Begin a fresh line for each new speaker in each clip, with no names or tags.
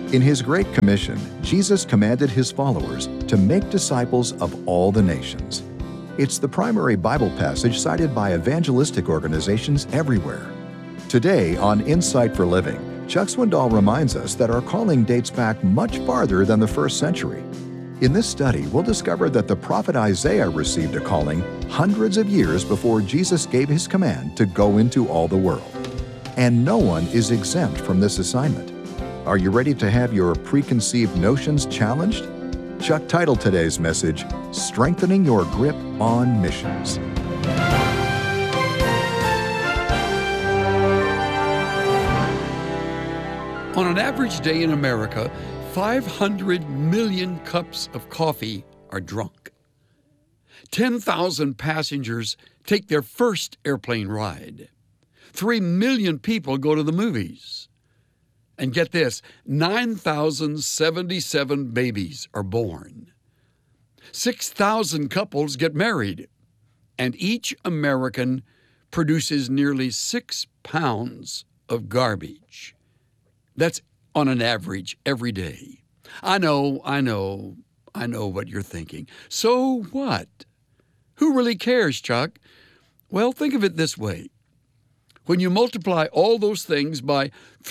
In his Great Commission, Jesus commanded his followers to make disciples of all the nations. It's the primary Bible passage cited by evangelistic organizations everywhere. Today on Insight for Living, Chuck Swindoll reminds us that our calling dates back much farther than the first century. In this study, we'll discover that the prophet Isaiah received a calling hundreds of years before Jesus gave his command to go into all the world. And no one is exempt from this assignment. Are you ready to have your preconceived notions challenged? Chuck titled today's message, Strengthening Your Grip on Missions.
On an average day in America, 500 million cups of coffee are drunk. 10,000 passengers take their first airplane ride. 3 million people go to the movies. And get this, 9,077 babies are born. 6,000 couples get married. And each American produces nearly 6 pounds of garbage. That's on an average every day. I know what you're thinking. So what? Who really cares, Chuck? Well, think of it this way. When you multiply all those things by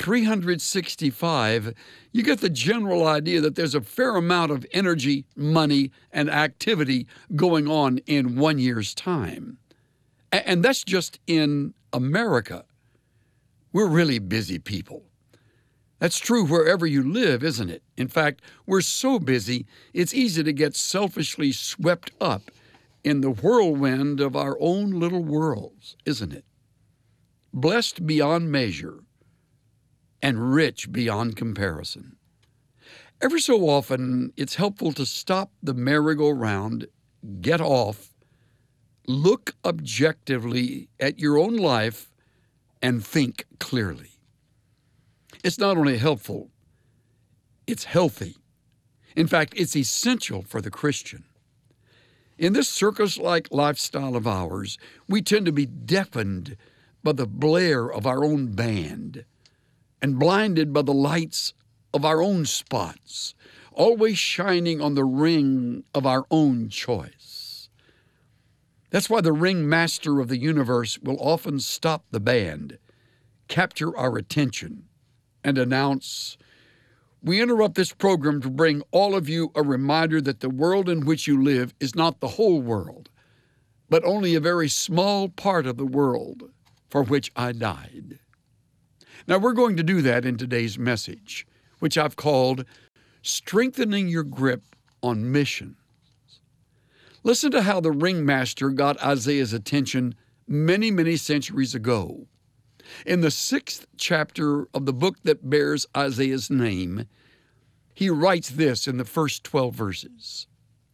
365, you get the general idea that there's a fair amount of energy, money, and activity going on in 1 year's time. And that's just in America. We're really busy people. That's true wherever you live, isn't it? In fact, we're so busy, it's easy to get selfishly swept up in the whirlwind of our own little worlds, isn't it? Blessed beyond measure and rich beyond comparison. Ever so often, it's helpful to stop the merry-go-round, get off, look objectively at your own life, and think clearly. It's not only helpful, it's healthy. In fact, it's essential for the Christian. In this circus-like lifestyle of ours, we tend to be deafened by the blare of our own band and blinded by the lights of our own spots, always shining on the ring of our own choice. That's why the ringmaster of the universe will often stop the band, capture our attention, and announce, "We interrupt this program to bring all of you a reminder that the world in which you live is not the whole world, but only a very small part of the world for which I died." Now, we're going to do that in today's message, which I've called Strengthening Your Grip on Missions. Listen to how the ringmaster got Isaiah's attention many, many centuries ago. In the 6th chapter of the book that bears Isaiah's name, he writes this in the first 12 verses.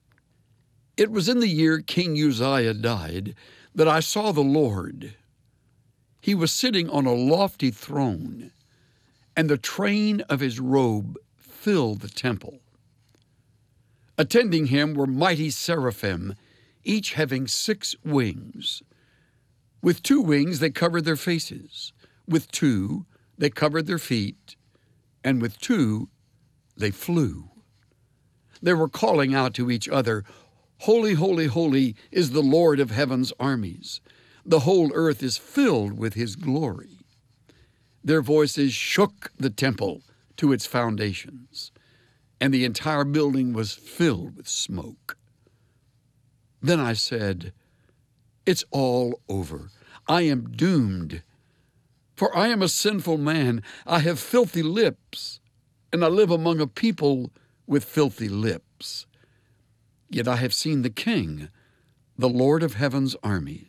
"It was in the year King Uzziah died that I saw the Lord. He was sitting on a lofty throne, and the train of his robe filled the temple. Attending him were mighty seraphim, each having 6 wings. With 2 wings they covered their faces, with 2 they covered their feet, and with 2 they flew. They were calling out to each other, 'Holy, holy, holy is the Lord of heaven's armies. The whole earth is filled with his glory.' Their voices shook the temple to its foundations, and the entire building was filled with smoke. Then I said, 'It's all over. I am doomed. For I am a sinful man. I have filthy lips, and I live among a people with filthy lips. Yet I have seen the King, the Lord of heaven's armies.'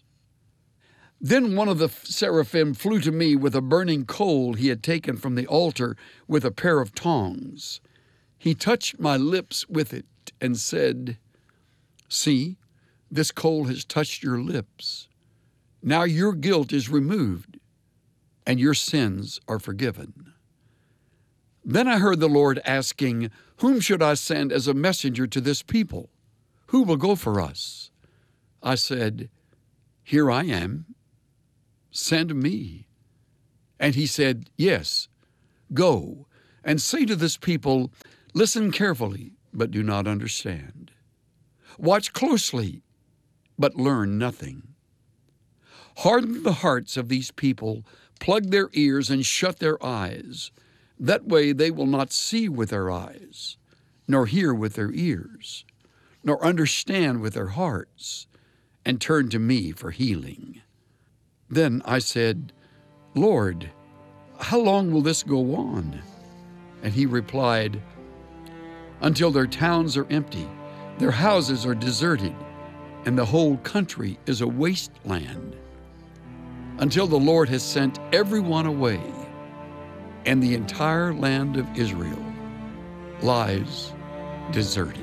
Then one of the seraphim flew to me with a burning coal he had taken from the altar with a pair of tongs. He touched my lips with it and said, 'See, this coal has touched your lips. Now your guilt is removed, and your sins are forgiven.' Then I heard the Lord asking, 'Whom should I send as a messenger to this people? Who will go for us?' I said, 'Here I am. Send me.' And he said, 'Yes, go, and say to this people, listen carefully, but do not understand. Watch closely, but learn nothing. Harden the hearts of these people, plug their ears and shut their eyes. That way they will not see with their eyes, nor hear with their ears, nor understand with their hearts, and turn to me for healing. Then I said, Lord, how long will this go on? And he replied, until their towns are empty, their houses are deserted, and the whole country is a wasteland, until the Lord has sent everyone away, and the entire land of Israel lies deserted.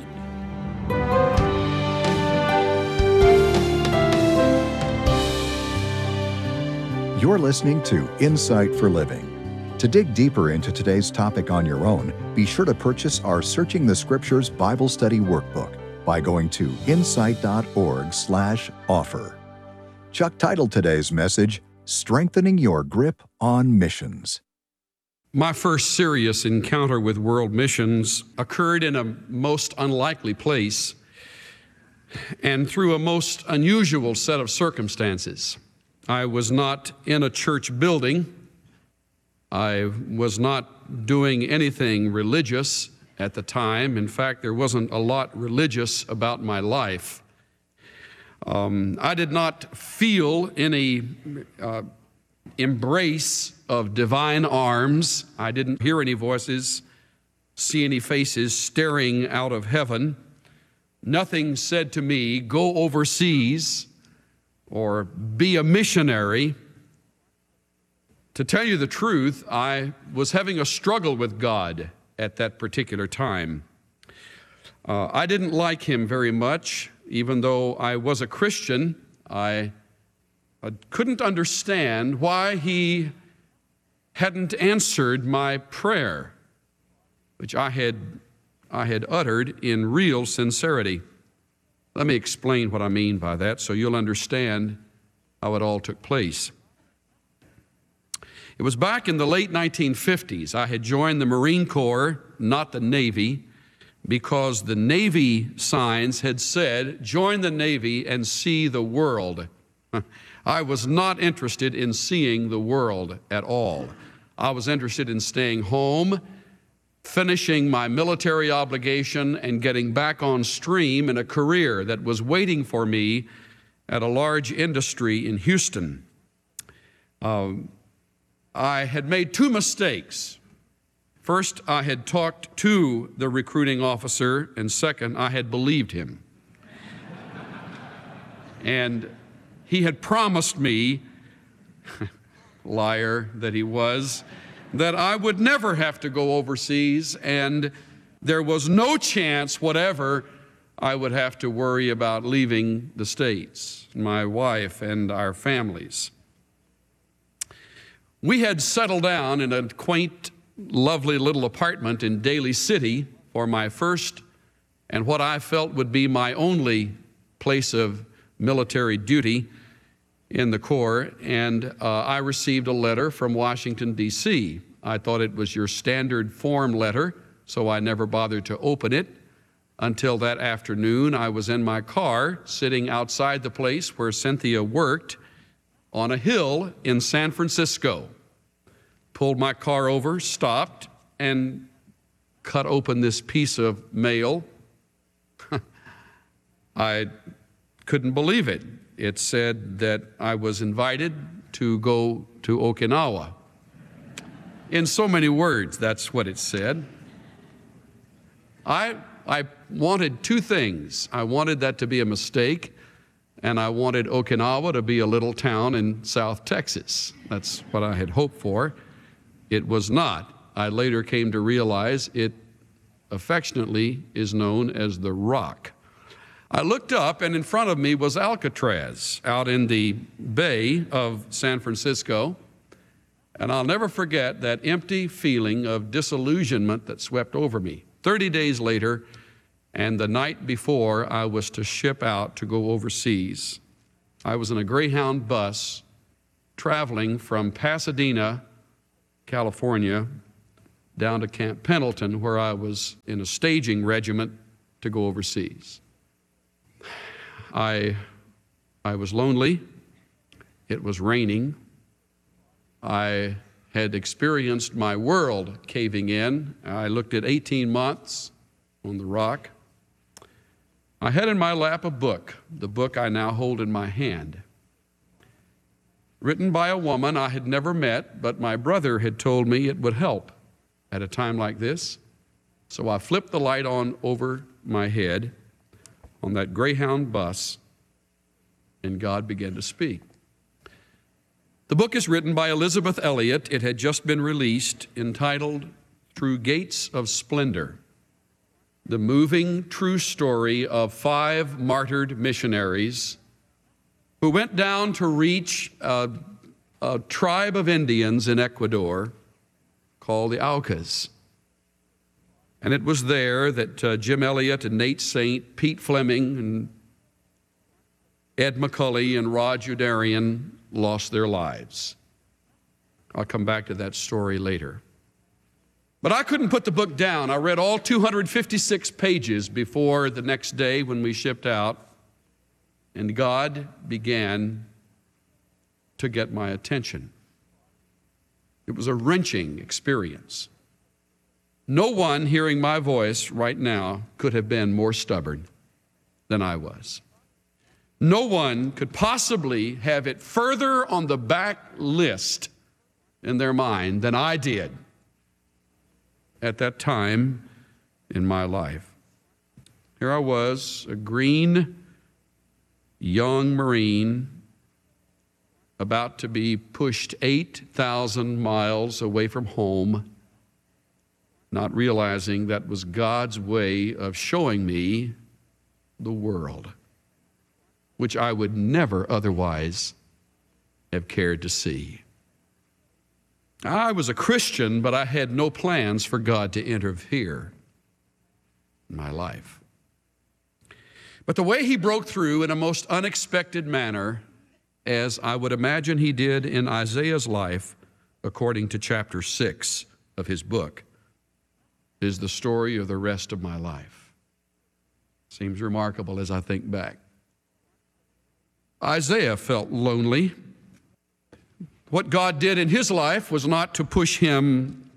You're listening to Insight for Living. To dig deeper into today's topic on your own, be sure to purchase our Searching the Scriptures Bible Study Workbook by going to insight.org/offer. Chuck titled today's message, Strengthening Your Grip on Missions.
My first serious encounter with world missions occurred in a most unlikely place and through a most unusual set of circumstances. I was not in a church building. I was not doing anything religious at the time. In fact, there wasn't a lot religious about my life. I did not feel any embrace of divine arms. I didn't hear any voices, see any faces staring out of heaven. Nothing said to me, go overseas or be a missionary. To tell you the truth, I was having a struggle with God at that particular time. I didn't like him very much. Even though I was a Christian, I couldn't understand why he hadn't answered my prayer, which I had uttered in real sincerity. Let me explain what I mean by that so you'll understand how it all took place. It was back in the late 1950s. I had joined the Marine Corps, not the Navy, because the Navy signs had said, join the Navy and see the world. I was not interested in seeing the world at all. I was interested in staying home, finishing my military obligation, and getting back on stream in a career that was waiting for me at a large industry in Houston. I had made two mistakes. First, I had talked to the recruiting officer, and second, I had believed him. And he had promised me, liar that he was, that I would never have to go overseas, and there was no chance whatever I would have to worry about leaving the States, my wife and our families. We had settled down in a quaint, lovely little apartment in Daly City for my first and what I felt would be my only place of military duty in the Corps, and I received a letter from Washington, D.C. I thought it was your standard form letter, so I never bothered to open it until that afternoon. I was in my car sitting outside the place where Cynthia worked on a hill in San Francisco. Pulled my car over, stopped, and cut open this piece of mail. I couldn't believe it. It said that I was invited to go to Okinawa. In so many words, that's what it said. I wanted two things. I wanted that to be a mistake, and I wanted Okinawa to be a little town in South Texas. That's what I had hoped for. It was not. I later came to realize it affectionately is known as the Rock. I looked up, and in front of me was Alcatraz out in the bay of San Francisco. And I'll never forget that empty feeling of disillusionment that swept over me. 30 days later, and the night before I was to ship out to go overseas, I was in a Greyhound bus traveling from Pasadena, California, down to Camp Pendleton, where I was in a staging regiment to go overseas. I was lonely. It was raining. I had experienced my world caving in. I looked at 18 months on the rock. I had in my lap a book, the book I now hold in my hand, written by a woman I had never met, but my brother had told me it would help at a time like this. So I flipped the light on over my head on that Greyhound bus, and God began to speak. The book is written by Elizabeth Elliot. It had just been released, entitled Through Gates of Splendor, the moving true story of 5 martyred missionaries who went down to reach a tribe of Indians in Ecuador called the Aucas. And it was there that Jim Elliot and Nate Saint, Pete Fleming and Ed McCully and Rod Youderian lost their lives. I'll come back to that story later. But I couldn't put the book down. I read all 256 pages before the next day when we shipped out, and God began to get my attention. It was a wrenching experience. No one hearing my voice right now could have been more stubborn than I was. No one could possibly have it further on the back list in their mind than I did at that time in my life. Here I was, a green young Marine, about to be pushed 8,000 miles away from home, not realizing that was God's way of showing me the world, which I would never otherwise have cared to see. I was a Christian, but I had no plans for God to interfere in my life. But the way he broke through in a most unexpected manner, as I would imagine he did in Isaiah's life, according to chapter 6 of his book, is the story of the rest of my life. Seems remarkable as I think back. Isaiah felt lonely. What God did in his life was not to push him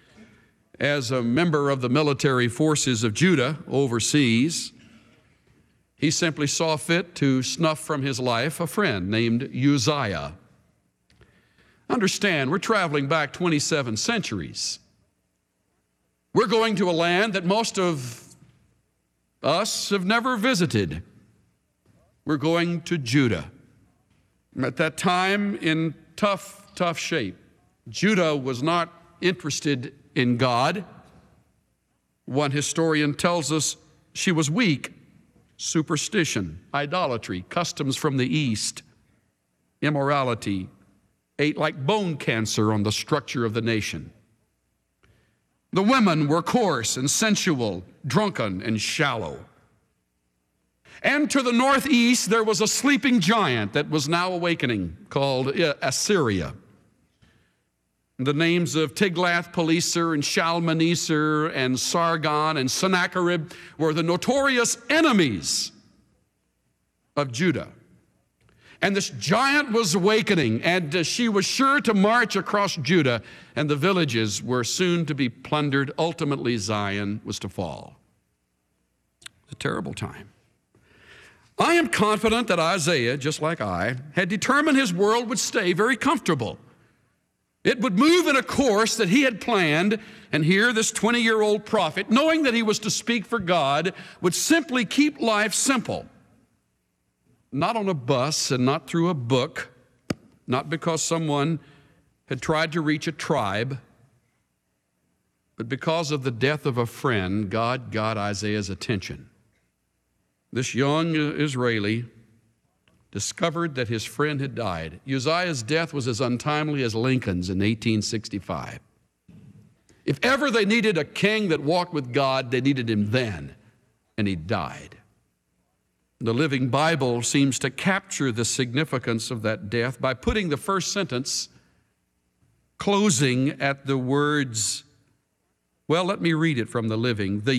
as a member of the military forces of Judah overseas. He simply saw fit to snuff from his life a friend named Uzziah. Understand, we're traveling back 27 centuries. We're going to a land that most of us have never visited. We're going to Judah. At that time, in tough shape. Judah was not interested in God. One historian tells us she was weak. Superstition, idolatry, customs from the East, immorality, ate like bone cancer on the structure of the nation. The women were coarse and sensual, drunken and shallow. And to the northeast, there was a sleeping giant that was now awakening called Assyria. The names of Tiglath-Pileser and Shalmaneser and Sargon and Sennacherib were the notorious enemies of Judah. And this giant was awakening, and she was sure to march across Judah, and the villages were soon to be plundered. Ultimately, Zion was to fall. It's a terrible time. I am confident that Isaiah, just like I, had determined his world would stay very comfortable. It would move in a course that he had planned, and here this 20-year-old prophet, knowing that he was to speak for God, would simply keep life simple. Not on a bus and not through a book, not because someone had tried to reach a tribe, but because of the death of a friend, God got Isaiah's attention. This young Israeli discovered that his friend had died. Uzziah's death was as untimely as Lincoln's in 1865. If ever they needed a king that walked with God, they needed him then, and he died. The Living Bible seems to capture the significance of that death by putting the first sentence closing at the words, Well, let me read it from the Living. The